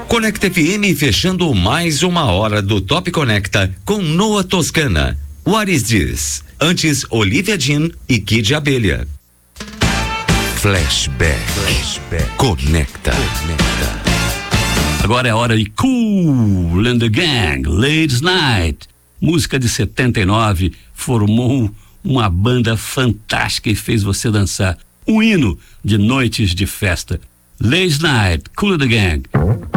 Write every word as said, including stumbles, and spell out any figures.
Conecta F M fechando mais uma hora do Top Conecta com Noah Toscana. What is this? Antes, Olivia Jean e Kid Abelha. Flashback. Flashback. Conecta. Conecta. Agora é hora de Kool and the Gang, Ladies Night. Música de setenta e nove, formou uma banda fantástica e fez você dançar. Um hino de noites de festa. Ladies Night, Kool and the Gang.